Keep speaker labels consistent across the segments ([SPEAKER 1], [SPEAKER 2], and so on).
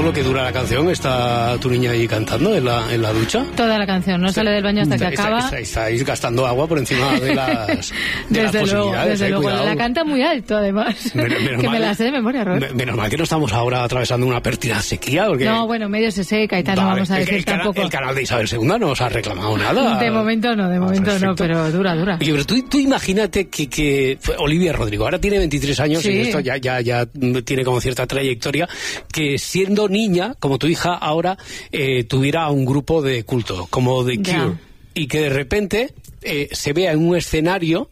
[SPEAKER 1] lo que dura la canción está tu niña ahí cantando en la ducha?
[SPEAKER 2] Toda la canción, no sale del baño hasta que acaba.
[SPEAKER 1] Estáis gastando agua por encima de las posibilidades.
[SPEAKER 2] Desde luego.
[SPEAKER 1] Cuidado.
[SPEAKER 2] La canta muy alto, además.
[SPEAKER 1] Menos
[SPEAKER 2] que
[SPEAKER 1] mal,
[SPEAKER 2] me la sé de memoria, Robert.
[SPEAKER 1] Menos mal que no estamos ahora atravesando una pértida sequía. Porque...
[SPEAKER 2] No, bueno, medio se seca y tal, no vamos a decir tampoco.
[SPEAKER 1] El canal de Isabel II no os ha reclamado nada.
[SPEAKER 2] De momento no, pero dura.
[SPEAKER 1] Oye, pero tú imagínate que Olivia Rodrigo ahora tiene 23 años
[SPEAKER 2] sí.
[SPEAKER 1] y esto ya tiene como cierta trayectoria, que siendo niña, como tu hija ahora, tuviera un grupo de culto, como The Cure, y que de repente se vea en un escenario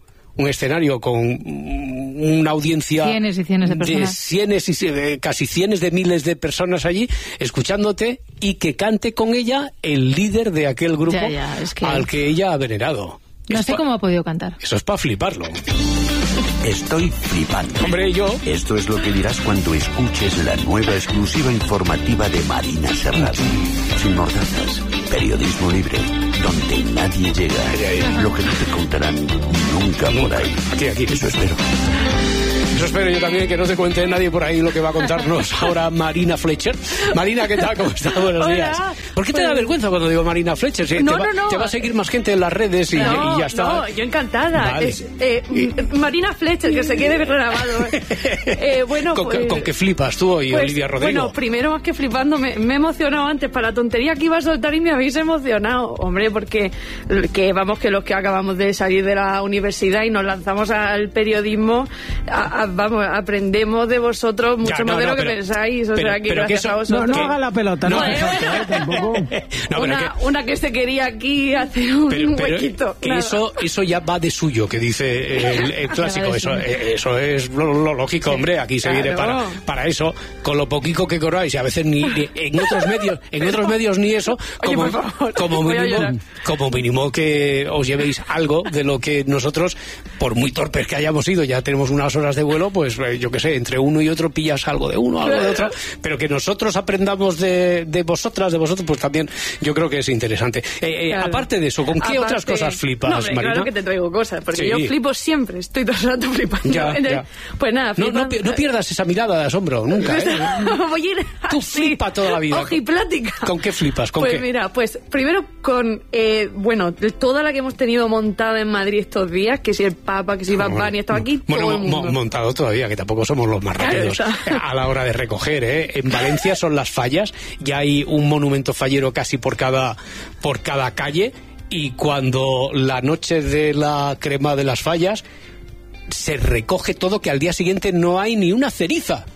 [SPEAKER 1] con una audiencia
[SPEAKER 2] cienes y cienes de personas,
[SPEAKER 1] casi cientos de miles de personas allí escuchándote, y que cante con ella el líder de aquel grupo al que ella ha venerado.
[SPEAKER 2] No sé cómo ha podido cantar.
[SPEAKER 1] Eso es para fliparlo.
[SPEAKER 3] Estoy flipando.
[SPEAKER 1] Hombre, yo...
[SPEAKER 3] Esto es lo que dirás cuando escuches la nueva exclusiva informativa de Marina Serrano. Sin mordazas, periodismo libre, donde nadie llega. Lo que no te contarán nunca por ahí.
[SPEAKER 1] Aquí.
[SPEAKER 3] Eso espero.
[SPEAKER 1] Eso espero yo también, que no te cuente nadie por ahí lo que va a contarnos ahora Marina Fletcher. Marina, ¿qué tal? ¿Cómo estás? Buenos días. ¿Por qué te da vergüenza cuando digo Marina Fletcher? ¿Sí?
[SPEAKER 4] No.
[SPEAKER 1] Te va a seguir más gente en las redes y ya está.
[SPEAKER 4] No, yo encantada.
[SPEAKER 1] Vale.
[SPEAKER 4] Marina Fletcher, que se quede grabado. Bueno,
[SPEAKER 1] ¿Con qué flipas tú y Olivia Rodrigo?
[SPEAKER 4] Bueno, primero, más que flipando, me he emocionado antes para la tontería que iba a soltar y me habéis emocionado. Hombre, porque que los que acabamos de salir de la universidad y nos lanzamos al periodismo, aprendemos de vosotros mucho más de lo que pensáis. O sea, que gracias a vosotros.
[SPEAKER 5] No haga la pelota, no hace falta, tampoco.
[SPEAKER 4] Una que se quería aquí hacer un huequito.
[SPEAKER 1] Eso ya va de suyo, que dice el clásico. Eso es lo lógico, hombre. Aquí se viene para eso, con lo poquito que cobráis, y a veces ni en otros medios ni eso. Como mínimo que os llevéis algo de lo que nosotros, por muy torpes que hayamos sido, ya tenemos unas horas de vuelo, pues yo qué sé, entre uno y otro pillas algo de uno, algo de otro, pero que nosotros aprendamos de vosotros, pues también yo creo que es interesante. Claro. Aparte de eso, ¿con qué otras cosas flipas, Marina?
[SPEAKER 4] Claro que te traigo cosas, porque yo flipo siempre, estoy todo el rato flipando.
[SPEAKER 1] Ya.
[SPEAKER 4] Pues nada,
[SPEAKER 1] no pierdas esa mirada de asombro, nunca.
[SPEAKER 4] Voy a ir
[SPEAKER 1] Tú flipas toda la vida.
[SPEAKER 4] Ojiplática.
[SPEAKER 1] ¿Con qué flipas?
[SPEAKER 4] Pues mira, primero con, toda la que hemos tenido montada en Madrid estos días, que si el Papa, que si Bad Bunny, estaba aquí, todo el mundo.
[SPEAKER 1] Montado todavía, que tampoco somos los más rápidos a la hora de recoger, ¿eh? En Valencia son las fallas, ya hay un monumento fallero casi por cada calle, y cuando la noche de la crema de las fallas se recoge todo, que al día siguiente no hay ni una ceriza.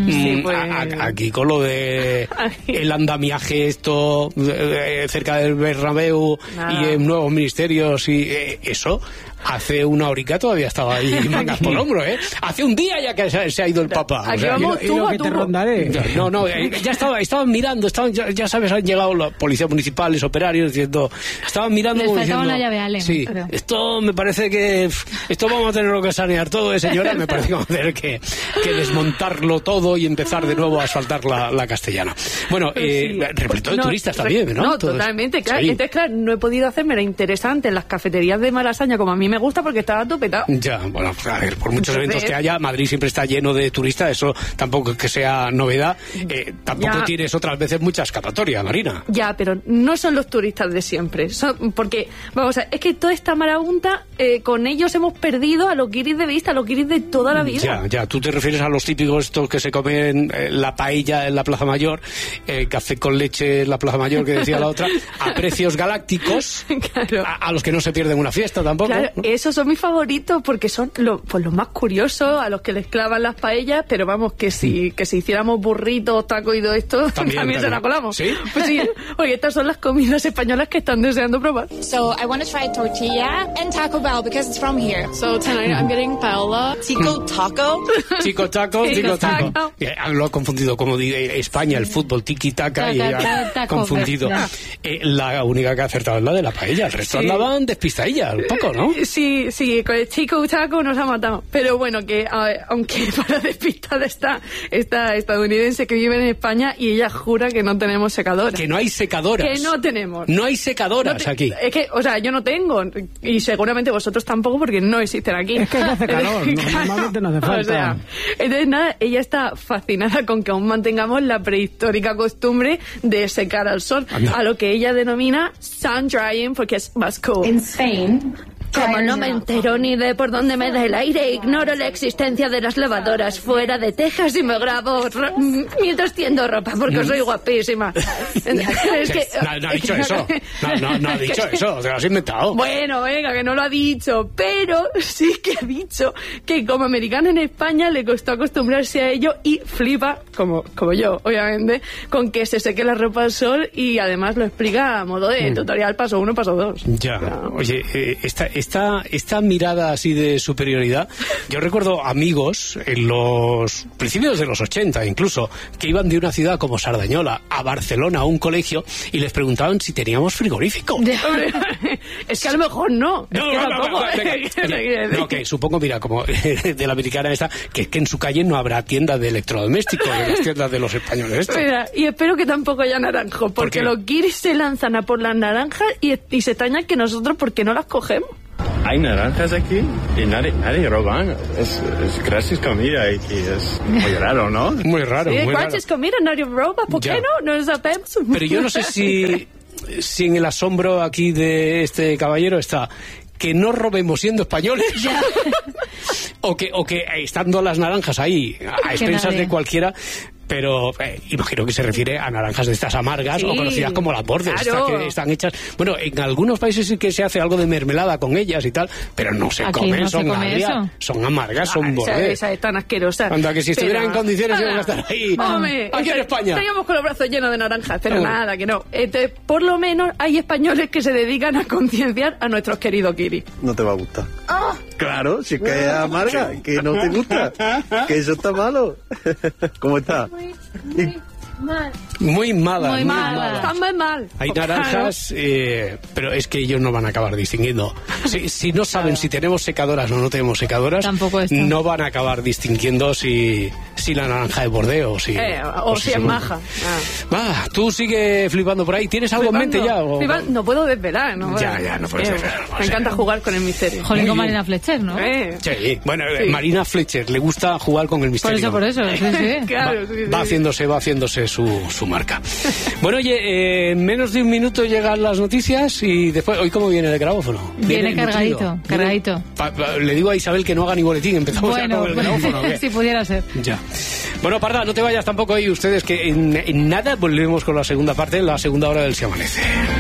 [SPEAKER 1] Aquí con lo de el andamiaje esto cerca del Bernabéu y en nuevos ministerios y eso, hace una horica todavía estaba ahí mangas por hombro, hace un día ya que se ha ido el Papa.
[SPEAKER 4] Aquí vamos tú a
[SPEAKER 5] te rondaré.
[SPEAKER 1] Ya estaban mirando, ya sabes, han llegado los policías municipales, operarios, diciendo, estaban mirando
[SPEAKER 2] les
[SPEAKER 1] como
[SPEAKER 2] faltaba
[SPEAKER 1] diciendo,
[SPEAKER 2] una llave Allen,
[SPEAKER 1] sí,
[SPEAKER 2] pero...
[SPEAKER 1] esto me parece que esto vamos a tener que sanear todo, señora, me parece que vamos a tener que desmontarlo todo y empezar de nuevo a asfaltar la castellana. Bueno, repleto de turistas también, ¿no?
[SPEAKER 4] No, totalmente, claro. Sí. Entonces, claro, no he podido hacerme la interesante en las cafeterías de Malasaña como a mí me gusta porque estaba todo petado.
[SPEAKER 1] Ya, bueno, a ver, por muchos eventos que haya, Madrid siempre está lleno de turistas, eso tampoco es que sea novedad. Tampoco tienes otras veces mucha escapatoria, Marina.
[SPEAKER 4] Ya, pero no son los turistas de siempre. Porque, vamos a ver, es que toda esta marabunta, con ellos hemos perdido a los guiris de vista, a los guiris de toda la vida.
[SPEAKER 1] Ya, tú te refieres a los típicos estos que se comen la paella en la Plaza Mayor, café con leche en la Plaza Mayor, que decía la otra, a precios galácticos, claro. a los que no se pierden una fiesta tampoco.
[SPEAKER 4] Claro, esos son mis favoritos porque son los más curiosos, a los que les clavan las paellas, pero vamos, que si hiciéramos burritos, tacos y todo esto, también se la colamos.
[SPEAKER 1] ¿Sí?
[SPEAKER 4] Pues sí, porque estas son las comidas españolas que están deseando probar.
[SPEAKER 6] So I want to try tortilla and Taco Bell because it's from here. So tonight I'm getting paella.
[SPEAKER 7] Tico Taco.
[SPEAKER 1] Tico Taco. Lo ha confundido, como dice España, el fútbol, tiki-taka, y ha confundido. La única que ha acertado es la de la paella, el resto andaban despistadillas, un poco, ¿no?
[SPEAKER 4] Sí, con el chico Chaco nos ha matado. Pero bueno, que aunque para despistar esta estadounidense que vive en España y ella jura que no tenemos secadoras.
[SPEAKER 1] Que no hay secadoras.
[SPEAKER 4] Que no tenemos.
[SPEAKER 1] No hay secadoras aquí.
[SPEAKER 4] Es que, o sea, yo no tengo. Y seguramente vosotros tampoco porque no existen aquí.
[SPEAKER 5] Es que hace calor. Normalmente no hace falta.
[SPEAKER 4] O sea, entonces nada, ella está fascinada con que aún mantengamos la prehistórica costumbre de secar al sol.
[SPEAKER 1] Anda.
[SPEAKER 4] A lo que ella denomina sun drying porque es más cool.
[SPEAKER 7] In Spain,
[SPEAKER 4] Como no me entero ni de por dónde me da el aire, ignoro la existencia de las lavadoras fuera de Texas y me grabo mientras tiendo ropa porque soy guapísima. Es que,
[SPEAKER 1] no ha dicho eso. No ha dicho eso. Te lo has inventado.
[SPEAKER 4] Bueno, venga, que no lo ha dicho, pero sí que ha dicho que como americana en España le costó acostumbrarse a ello y flipa, como yo, obviamente, con que se seque la ropa al sol y además lo explica a modo de tutorial paso 1, paso 2.
[SPEAKER 1] Ya. Oye, esta mirada así de superioridad, yo recuerdo amigos en los principios de los 80 incluso, que iban de una ciudad como Sardañola a Barcelona a un colegio y les preguntaban si teníamos frigorífico.
[SPEAKER 4] Es que a lo mejor no.
[SPEAKER 1] No, que supongo, mira, como de la americana esta, que es que en su calle no habrá tienda de electrodomésticos, en las tiendas de los españoles.
[SPEAKER 4] Mira, y espero que tampoco haya naranjo, porque los guiris se lanzan a por las naranjas y se extrañan que nosotros, ¿por qué no las cogemos?
[SPEAKER 8] Hay naranjas aquí y nadie roba. Es gratis comida y es muy raro, ¿no?
[SPEAKER 1] Muy raro,
[SPEAKER 4] sí,
[SPEAKER 1] muy raro.
[SPEAKER 4] gratis comida, nadie roba. ¿Por qué no? No lo sabemos.
[SPEAKER 1] Pero yo no sé si en el asombro aquí de este caballero está que no robemos siendo españoles o que estando las naranjas ahí a expensas de cualquiera. Pero imagino que se refiere a naranjas de estas amargas, o conocidas como las bordes,
[SPEAKER 4] claro.
[SPEAKER 1] Estas que están hechas. Bueno, en algunos países sí que se hace algo de mermelada con ellas y tal, pero no se
[SPEAKER 2] Aquí
[SPEAKER 1] comen,
[SPEAKER 2] no
[SPEAKER 1] son
[SPEAKER 2] se come
[SPEAKER 1] agrias,
[SPEAKER 2] eso.
[SPEAKER 1] son amargas, son bordes.
[SPEAKER 4] Esa es tan asquerosa.
[SPEAKER 1] Anda, que si estuvieran en condiciones iban a estar ahí.
[SPEAKER 4] Hombre,
[SPEAKER 1] Aquí en España.
[SPEAKER 4] estaríamos con los brazos llenos de naranjas, pero nada, que no. Entonces, por lo menos hay españoles que se dedican a concienciar a nuestros queridos kiris.
[SPEAKER 9] No te va a gustar. Claro, si es que es amarga, que no te gusta, que eso está malo. ¿Cómo está?
[SPEAKER 1] Muy malas.
[SPEAKER 4] Muy mal, están muy mal.
[SPEAKER 1] Hay naranjas, pero es que ellos no van a acabar distinguiendo. Si no saben si tenemos secadoras o no tenemos secadoras, no van a acabar distinguiendo si la naranja es bordeo o si
[SPEAKER 4] es maja.
[SPEAKER 1] Va, tú sigue flipando por ahí. ¿Tienes algo en mente ya?
[SPEAKER 4] No puedo desvelar, ¿no?
[SPEAKER 1] Ya, no puedes desvelar.
[SPEAKER 4] Me encanta jugar con el misterio.
[SPEAKER 2] Jolín, con Marina Fletcher, ¿no?
[SPEAKER 1] Sí, bueno, Marina Fletcher le gusta jugar con el misterio.
[SPEAKER 2] Por eso, sí.
[SPEAKER 4] Claro,
[SPEAKER 1] va haciéndose su marca. Bueno, oye, en menos de un minuto llegan las noticias y después, ¿hoy cómo viene el grabófono?
[SPEAKER 2] Viene cargadito.
[SPEAKER 1] Le digo a Isabel que no haga ni boletín, empezamos ya con el grabófono.
[SPEAKER 2] Si pudiera ser.
[SPEAKER 1] Ya. Bueno, Parda, no te vayas tampoco ahí ustedes, que en nada volvemos con la segunda parte, la segunda hora del Se Amanece.